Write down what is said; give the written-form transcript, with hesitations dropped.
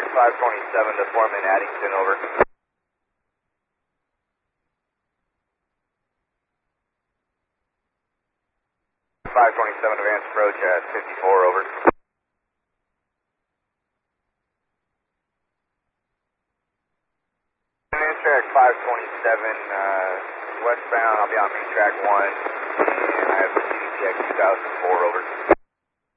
527 to Foreman Addington, over. 527 advance approach at 54, over. Track 527 westbound, I'll be on main track 1, and I have received TX 2004, over.